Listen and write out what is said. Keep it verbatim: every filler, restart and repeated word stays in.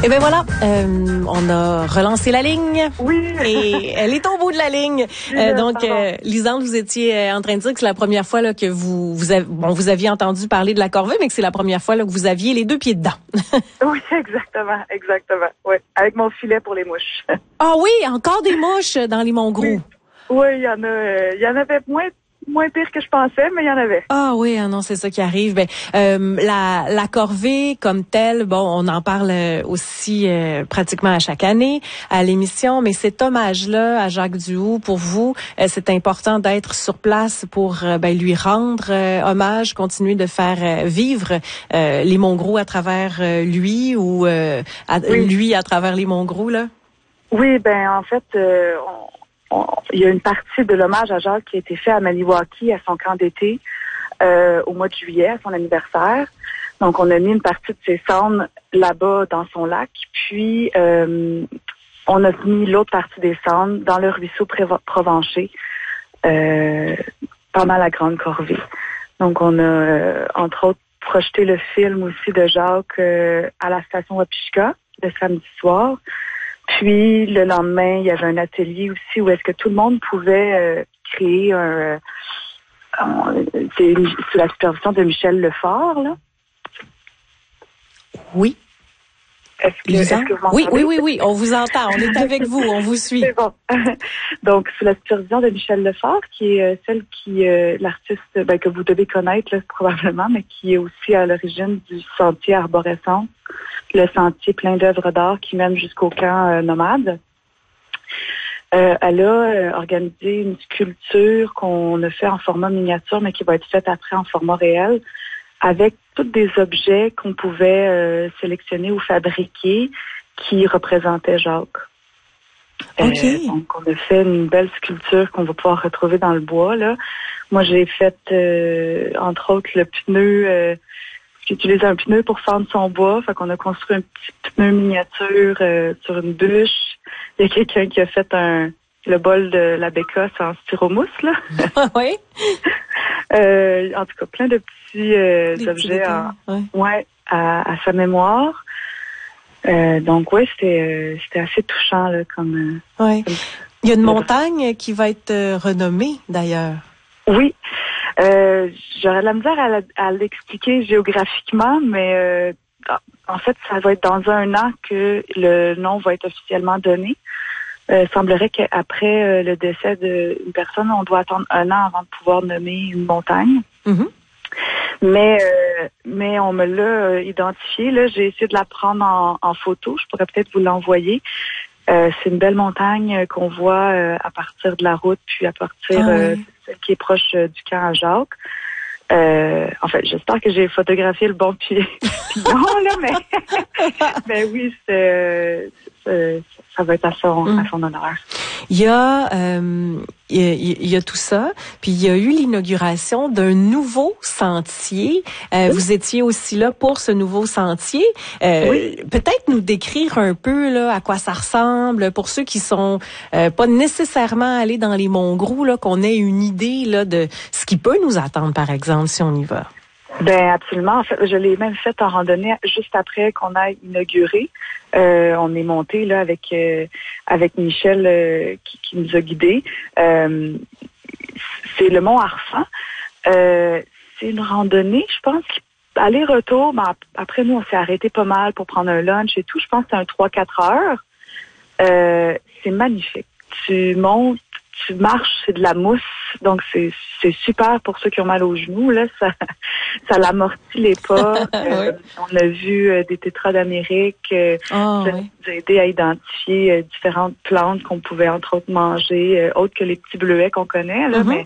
Et bien voilà, euh, on a relancé la ligne. Oui. Et elle est au bout de la ligne. Euh, donc, euh, Lisande, vous étiez en train de dire que c'est la première fois là, que vous vous, avez, bon, vous aviez entendu parler de la corvée, mais que c'est la première fois là, que vous aviez les deux pieds dedans. Oui, exactement, exactement. Oui, avec mon filet pour les mouches. Ah oui, encore des mouches dans les Monts Gros. Oui, oui, il y en a, euh, il y en avait moins. Moins pire que je pensais, mais il y en avait. Ah oui, ah non, c'est ça qui arrive. Ben, euh, la, la corvée comme telle, bon, on en parle aussi euh, pratiquement à chaque année à l'émission, mais cet hommage-là à Jacques Duhoux, pour vous, euh, c'est important d'être sur place pour euh, ben, lui rendre euh, hommage, continuer de faire euh, vivre euh, les Monts Gros à travers euh, lui ou euh, à, oui. lui à travers les Monts Gros, là? Oui, ben en fait, euh, on... il y a une partie de l'hommage à Jacques qui a été fait à Maniwaki, à son camp d'été, euh, au mois de juillet, à son anniversaire. Donc, on a mis une partie de ses cendres là-bas dans son lac. Puis, euh, on a mis l'autre partie des cendres dans le ruisseau Provencher, euh, pendant la Grande Corvée. Donc, on a, euh, entre autres, projeté le film aussi de Jacques euh, à la station Wapishka, le samedi soir. Puis, le lendemain, il y avait un atelier aussi où est-ce que tout le monde pouvait euh, créer un... Euh, c'est sous la supervision de Michel Lefort, là. Oui. Est-ce que, est-ce que vous oui, oui, oui, oui, on vous entend, on est avec vous, on vous suit. C'est bon. Donc, sous la supervision de Michel Lefort, qui est celle qui, euh, l'artiste ben, que vous devez connaître là, probablement, mais qui est aussi à l'origine du sentier Arborescence, le sentier plein d'œuvres d'art qui mène jusqu'au camp euh, nomade. Euh, elle a euh, organisé une sculpture qu'on a fait en format miniature, mais qui va être faite après en format réel, avec tous des objets qu'on pouvait euh, sélectionner ou fabriquer qui représentaient Jacques. Okay. Euh, donc, on a fait une belle sculpture qu'on va pouvoir retrouver dans le bois, là. Moi, j'ai fait, euh, entre autres, le pneu... Euh, J'ai utilisé un pneu pour fendre son bois. Fait qu'on a construit un petit pneu miniature euh, sur une bûche. Il y a quelqu'un qui a fait un le bol de la bécasse en styromousse, là. Oui. euh, en tout cas, plein de petits euh, objets petits en, ouais. Ouais, à, à sa mémoire. Euh, donc, oui, c'était, euh, c'était assez touchant, là, comme... Euh, oui. Comme, il y a une montagne qui va être euh, renommée, d'ailleurs. Oui. Euh, j'aurais de la misère à, à l'expliquer géographiquement, mais euh, en fait, ça va être dans un an que le nom va être officiellement donné. Euh, il semblerait qu'après euh, le décès d'une personne, on doit attendre un an avant de pouvoir nommer une montagne. Mm-hmm. Mais euh, mais on me l'a euh, identifié. Là, j'ai essayé de la prendre en, en photo. Je pourrais peut-être vous l'envoyer. Euh, c'est une belle montagne qu'on voit euh, à partir de la route, puis à partir ah, euh, oui. celle qui est proche euh, du camp à Jacques. Euh, en fait, j'espère que j'ai photographié le bon pied. Non, là, mais, mais oui, c'est, c'est, ça va être à son, mm. à son honneur. Il y a, euh, il y a, il y a tout ça, puis il y a eu l'inauguration d'un nouveau sentier. Euh, oui. Vous étiez aussi là pour ce nouveau sentier. Euh, oui. Peut-être nous décrire un peu là à quoi ça ressemble pour ceux qui sont euh, pas nécessairement allés dans les Monts Gros, là, qu'on ait une idée là de ce qui peut nous attendre, par exemple, si on y va. Ben absolument. En fait, je l'ai même fait en randonnée juste après qu'on a inauguré. Euh, on est monté là avec euh, avec Michel euh, qui, qui nous a guidés. Euh, c'est le mont Arfan. Euh, c'est une randonnée, je pense, aller-retour. Ben, après nous, on s'est arrêté pas mal pour prendre un lunch et tout. Je pense que c'est un trois quatre heures. Euh, c'est magnifique. Tu montes. Tu marches, c'est de la mousse, donc c'est c'est super pour ceux qui ont mal aux genoux. Là, ça ça l'amortit les pas. euh, oui. On a vu euh, des tétras d'Amérique. Euh, oh, ça oui. nous a aidé à identifier euh, différentes plantes qu'on pouvait entre autres manger, euh, autres que les petits bleuets qu'on connaît. Là, mm-hmm. mais